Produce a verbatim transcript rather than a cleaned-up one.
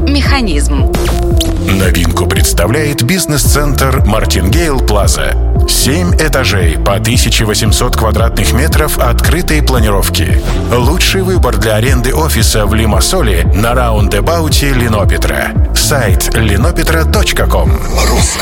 «Механизм». Новинку представляет бизнес-центр «Мартингейл Плаза». Семь этажей по тысяча восемьсот квадратных метров открытой планировки. Лучший выбор для аренды офиса в Лимассоле на раундэбауте Линопетра. Сайт линопетра точка ком.